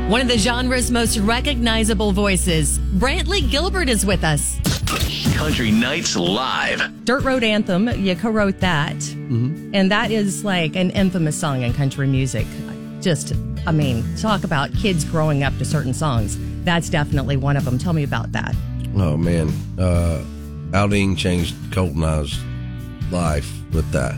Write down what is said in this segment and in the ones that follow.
One of the genre's most recognizable voices, Brantley Gilbert, is with us. Country Nights Live. Dirt Road Anthem, you co-wrote that. Mm-hmm. And that is like an infamous song in country music. Talk about kids growing up to certain songs. That's definitely one of them. Tell me about that. Oh, man. Aldine changed Colt and I's life with that.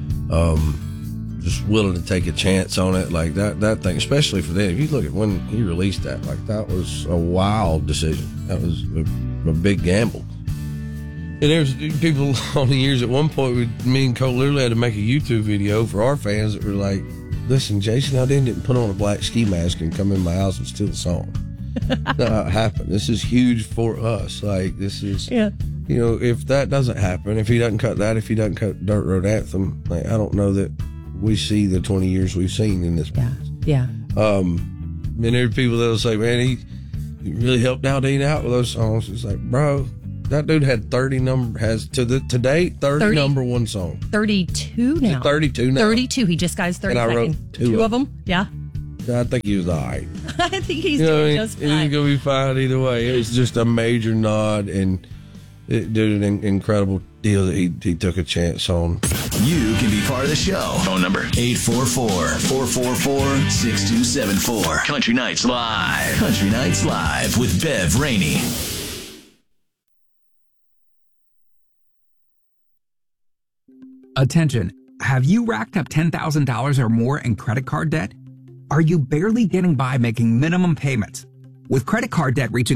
Just willing to take a chance on it, like that thing, especially for them. If you look at when he released that, like that was a wild decision. That was a big gamble. And there's people on the years at one point, me and Colt literally had to make a YouTube video for our fans that were like, listen, Jason Aldine didn't put on a black ski mask and come in my house and steal the song. That's not how it happened. This is huge for us. Like, this is, if that doesn't happen, if he doesn't cut that, if he doesn't cut Dirt Road Anthem, like, I don't know that we see the 20 years we've seen in this place. Yeah. And there are people that'll say, man, he really helped Aldine out with those songs. It's like, bro, that dude had 30 number one songs. 32 now. 32 now. 32. He just got his 32nd. And I wrote two of them. Yeah. I think he was all right. I think he's doing just fine. He's going to be fine either way. It was just a major nod, and it did an incredible deal that he took a chance on. You can be part of the show. Phone number 844-444-6274. Country Nights Live. Country Nights Live with Bev Rainey. Attention. Have you racked up $10,000 or more in credit card debt? Are you barely getting by making minimum payments? With credit card debt reaching